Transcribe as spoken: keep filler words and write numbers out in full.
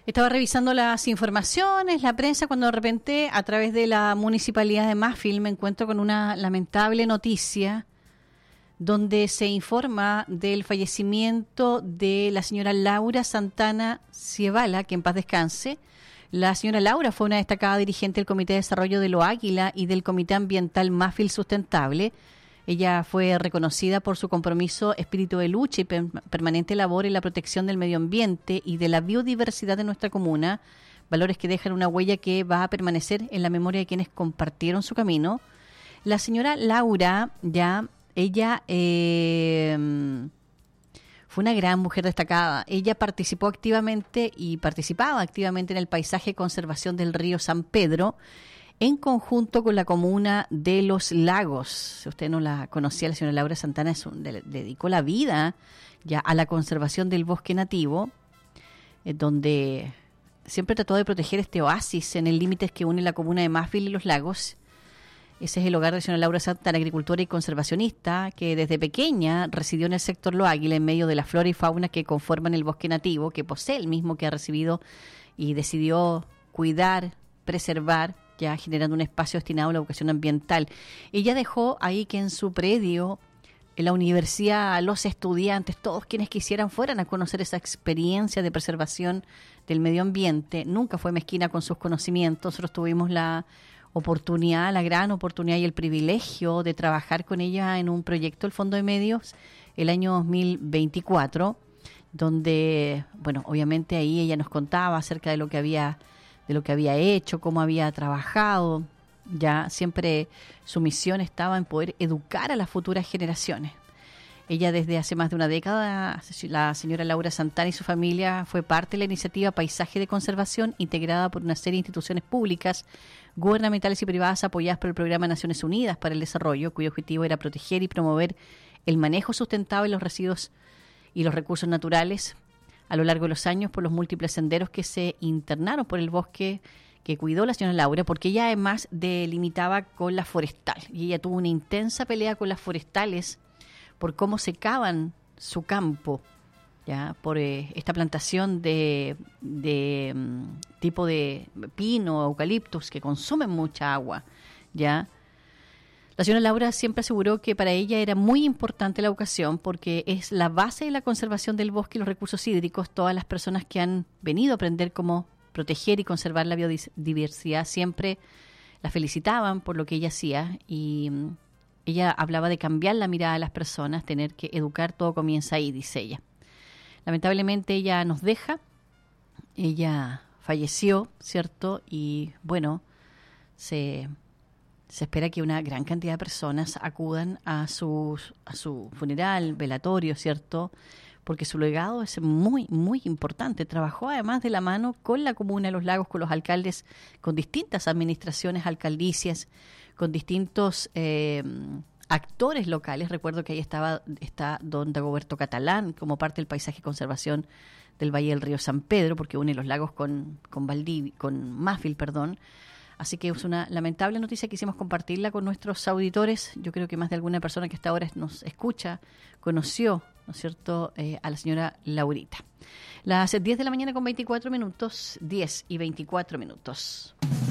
Estaba revisando las informaciones, la prensa, cuando de repente a través de la municipalidad de Mafil me encuentro con una lamentable noticia donde se informa del fallecimiento de la señora Laura Santana Cievala, que en paz descanse. La señora Laura fue una destacada dirigente del Comité de Desarrollo de Lo Águila y del Comité Ambiental Mafil Sustentable. Ella fue reconocida por su compromiso, espíritu de lucha y per- permanente labor en la protección del medio ambiente y de la biodiversidad de nuestra comuna, valores que dejan una huella que va a permanecer en la memoria de quienes compartieron su camino. La señora Laura, ya, ella eh, fue una gran mujer destacada. Ella participó activamente y participaba activamente en el paisaje de conservación del río San Pedro, en conjunto con la comuna de Los Lagos. Si usted no la conocía, la señora Laura Santana es un, le, dedicó la vida ya a la conservación del bosque nativo, eh, donde siempre trató de proteger este oasis en el límite que une la comuna de Mafil y Los Lagos. Ese es el hogar de la señora Laura Santana, agricultora y conservacionista, que desde pequeña residió en el sector Lo Águila, en medio de la flora y fauna que conforman el bosque nativo, que posee el mismo que ha recibido y decidió cuidar, preservar, ya generando un espacio destinado a la educación ambiental. Ella dejó ahí que en su predio, en la universidad, los estudiantes, todos quienes quisieran fueran a conocer esa experiencia de preservación del medio ambiente. Nunca fue mezquina con sus conocimientos. Nosotros tuvimos la oportunidad, la gran oportunidad y el privilegio de trabajar con ella en un proyecto del Fondo de Medios el año dos mil veinticuatro, donde, bueno, obviamente ahí ella nos contaba acerca de lo que había de lo que había hecho, cómo había trabajado. Ya siempre su misión estaba en poder educar a las futuras generaciones. Ella desde hace más de una década, la señora Laura Santana y su familia fue parte de la iniciativa Paisaje de Conservación, integrada por una serie de instituciones públicas, gubernamentales y privadas apoyadas por el Programa de Naciones Unidas para el Desarrollo, cuyo objetivo era proteger y promover el manejo sustentable de los residuos y los recursos naturales a lo largo de los años por los múltiples senderos que se internaron por el bosque que cuidó la señora Laura, porque ella además delimitaba con la forestal y ella tuvo una intensa pelea con las forestales por cómo secaban su campo, ya por eh, esta plantación de, de um, tipo de pino, eucaliptus, que consumen mucha agua, ya. La señora Laura siempre aseguró que para ella era muy importante la educación porque es la base de la conservación del bosque y los recursos hídricos. Todas las personas que han venido a aprender cómo proteger y conservar la biodiversidad siempre la felicitaban por lo que ella hacía, y um, ella hablaba de cambiar la mirada de las personas, tener que educar, todo comienza ahí, dice ella. Lamentablemente ella nos deja, ella falleció, ¿cierto? Y bueno, se... Se espera que una gran cantidad de personas acudan a, sus, a su funeral, velatorio, ¿cierto? Porque su legado es muy, muy importante. Trabajó además de la mano con la comuna de Los Lagos, con los alcaldes, con distintas administraciones alcaldicias, con distintos eh, actores locales. Recuerdo que ahí estaba está don Dagoberto Catalán como parte del paisaje y conservación del Valle del Río San Pedro, porque une Los Lagos con, con, Valdivia, con Mafil, perdón. Así que es una lamentable noticia, quisimos compartirla con nuestros auditores. Yo creo que más de alguna persona que hasta ahora nos escucha conoció, ¿no es cierto?, eh, a la señora Laurita. Las diez de la mañana con veinticuatro minutos, diez y veinticuatro minutos.